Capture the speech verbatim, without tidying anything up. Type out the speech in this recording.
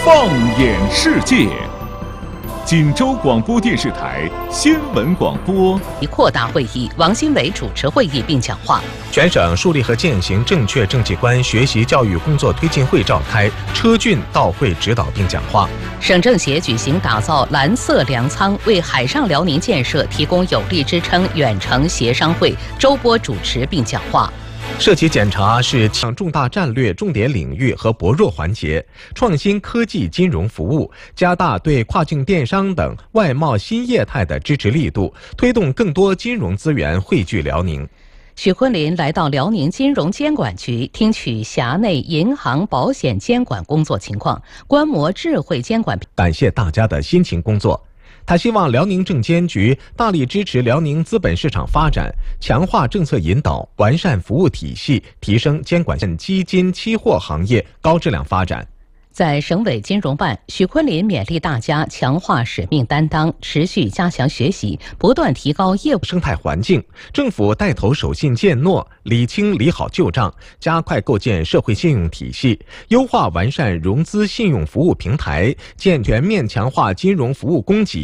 放眼世界。锦州广播电视台新闻广播。 扩大会议，王新伟主持会议并讲话。 全省树立和践行正确政绩观学习教育工作推进会召开，车俊到会指导并讲话。 省政协举行打造蓝色粮仓，为海上辽宁建设提供有力支撑远程协商会，周波主持并讲话。 涉企检查是重大战略重点领域和薄弱环节，创新科技金融服务，加大对跨境电商等外贸新业态的支持力度，推动更多金融资源汇聚辽宁。 许昆林来到辽宁金融监管局，听取辖内银行保险监管工作情况，观摩智慧监管。 感谢大家的辛勤工作。他希望辽宁证监局大力支持辽宁资本市场发展，强化政策引导，完善服务体系，提升监管基金期货行业高质量发展。 在省委金融办，许昆林勉励大家强化使命担当，持续加强学习，不断提高业务生态环境。政府带头守信践诺，理清理好旧账，加快构建社会信用体系，优化完善融资信用服务平台，建全面强化金融服务供给。